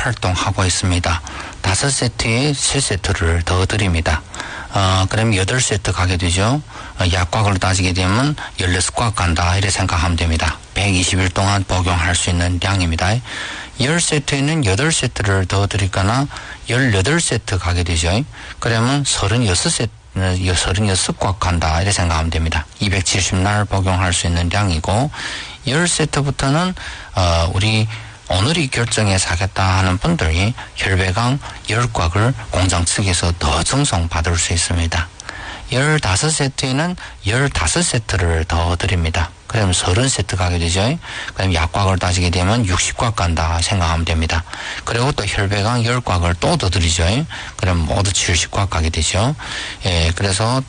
활동하고 있습니다. 5세트에 3세트를 더 드립니다. 그럼 8세트 가게 되죠. 약곽으로 따지게 되면 16곽 간다 이렇게 생각하면 됩니다. 120일 동안 복용할 수 있는 양입니다. 10세트에는 8세트를 더 드릴거나 18세트 가게 되죠. 그러면 36곽 간다 이렇게 생각하면 됩니다. 270날 복용할 수 있는 양이고 10세트부터는 우리 오늘이 결정해서 하겠다 하는 분들이 혈배강 10곽을 공장 측에서 더 증송받을 수 있습니다. 15세트에는 15세트를 더 드립니다. 그러면 30세트 가게 되죠. 그럼 약곽을 따지게 되면 60곽 간다 생각하면 됩니다. 그리고 또 혈배강 10곽을 또 더 드리죠. 그럼 모두 70곽 가게 되죠. 예, 그래서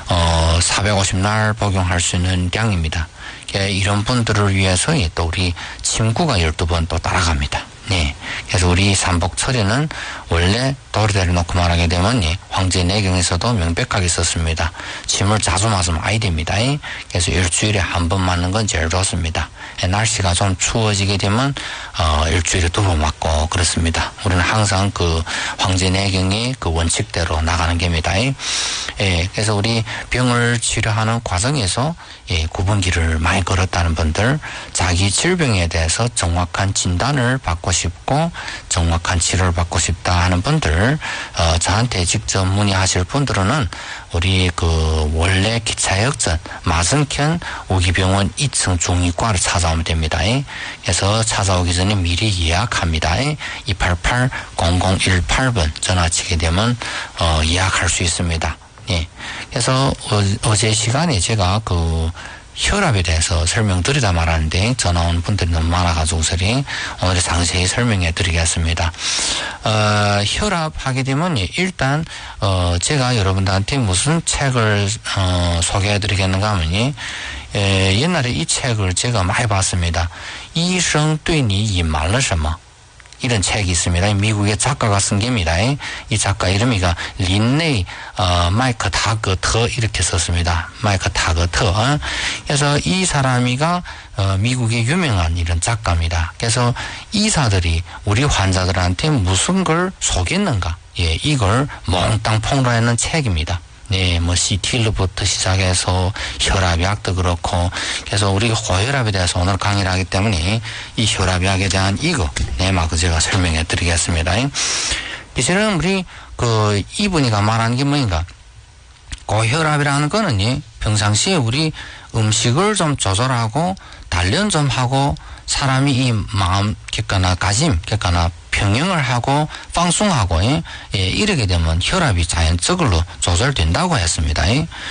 450날 복용할 수 있는 양입니다. 이런 분들을 위해서 또 우리 침구가 12번 또 따라갑니다. 네. 그래서 우리 삼복철에는 원래 도리대를 놓고 말하게 되면 황제 내경에서도 명백하게 썼습니다. 침을 자주 맞으면 아이 됩니다. 그래서 일주일에 한 번 맞는 건 제일 좋습니다. 날씨가 좀 추워지게 되면 일주일에 2번 맞고 그렇습니다. 우리는 항상 그 황제 내경의 그 원칙대로 나가는 겁니다. 예, 그래서 우리 병을 치료하는 과정에서 구분기를 많이 걸었다는 분들, 자기 질병에 대해서 정확한 진단을 받고 싶고 정확한 치료를 받고 싶다 하는 분들, 저한테 직접 문의하실 분들은 우리 그 원래 기차역전 마승현 우기병원 2층 중이과를 찾아오면 됩니다. 그래서 찾아오기 전에 미리 예약합니다. 288-0018번 전화치게 되면 예약할 수 있습니다. 예. 그래서 어제 시간에 제가 그 혈압에 대해서 설명드리다 말았는데 전화 온 분들이 너무 많아가지고서리 오늘 상세히 설명해 드리겠습니다. 혈압 하게 되면 일단 제가 여러분들한테 무슨 책을 소개해 드리겠는가 하면 옛날에 이 책을 제가 많이 봤습니다. 医生对你隐瞒了什么 이런 책이 있습니다. 미국의 작가가 쓴 겁니다. 이 작가 이름이가 린네이 마이크 타거터 이렇게 썼습니다. 마이크 타거터. 그래서 이 사람이가 미국의 유명한 이런 작가입니다. 그래서 의사들이 우리 환자들한테 무슨 걸 속였는가, 예, 이걸 몽땅 폭로하는 책입니다. 네, 뭐 CT로부터 시작해서 혈압약도 그렇고, 그래서 우리가 고혈압에 대해서 오늘 강의를 하기 때문에 이 혈압약에 대한 이거, 네, 막 제가 설명해 드리겠습니다. 이제는 우리 이분이가 말하는 게 뭐인가? 고혈압이라는 거는 평상시에 우리 음식을 좀 조절하고 단련 좀 하고 사람이 이 마음 객관화 가짐 객관화 평형을 하고 방송하고 이렇게 되면 혈압이 자연적으로 조절된다고 했습니다.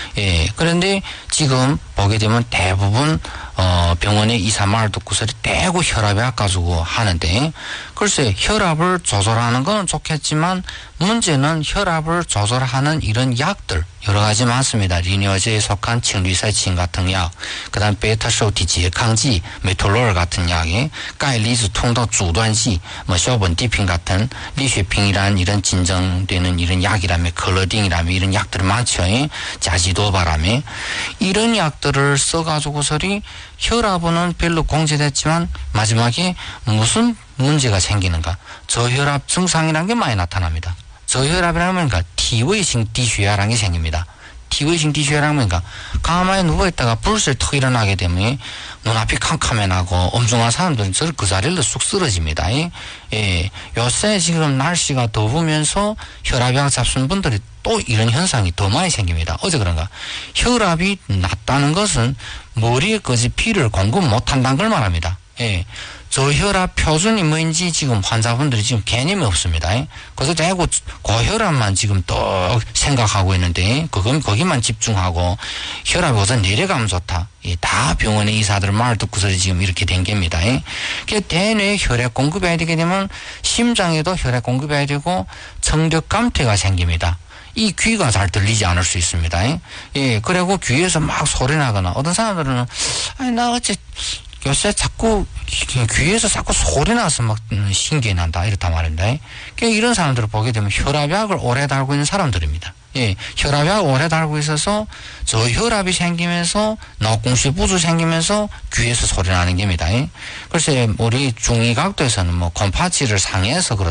그런데 지금 보게 되면 대부분 병원에 의사 말 듣고서 대구 혈압약 가지고 하는데, 글쎄 혈압을 조절하는 건 좋겠지만 문제는 혈압을 조절하는 이런 약들 여러 가지 많습니다. 리니어제에 속한 칭리사친 같은 약, 그다음 베타쇼디지抗剂, 메톨롤 같은 약이, 가이리즈 통도阻断剂, 뭐 쇼번디핀 같은 리쉐핑이라는 이런 진정되는 이런 약이라며, 클러딩이라며 이런 약들이 많죠. 자지도바라며 이런 약들을 써가지고서리 혈압은 별로 공제됐지만 마지막에 무슨 문제가 생기는가? 저혈압 증상이라는 게 많이 나타납니다. 저혈압이라는 건 T위型低血压라는 게 생깁니다. T위型低血压라는 건 가만히 누워있다가 불슬 턱 일어나게 되면 눈앞이 캄캄해나고 엄중한 사람들은 그 자리로 쑥 쓰러집니다. 예, 요새 지금 날씨가 더우면서 혈압약 잡수는 분들이 또 이런 현상이 더 많이 생깁니다. 어제 그런가? 혈압이 낮다는 것은 머리에 피를 공급 못한다는 걸 말합니다. 예. 저혈압 표준이 뭔지 지금 환자분들이 지금 개념이 없습니다. 그래서 대고 고혈압만 지금 또 생각하고 있는데, 거기만 집중하고 혈압이 우선 내려가면 좋다. 다 병원의 의사들 말 듣고서 지금 이렇게 된 겁니다. 대뇌에 혈액 공급해야 되게 되면 심장에도 혈액 공급해야 되고 청력 감퇴가 생깁니다. 이 귀가 잘 들리지 않을 수 있습니다. 예, 그리고 귀에서 막 소리 나거나, 어떤 사람들은 나 어째 요새 자꾸 귀에서 자꾸 소리 나서 막 신기해 난다 이렇단 말입니다. 이런 사람들을 보게 되면 혈압약을 오래 달고 있는 사람들입니다. 예, 혈압약 오래 달고 있어서 저혈압이 생기면서 노공시 부주 생기면서 귀에서 소리 나는 겁니다. 글쎄 우리 중의각도에서는 뭐 곰파치를 상해서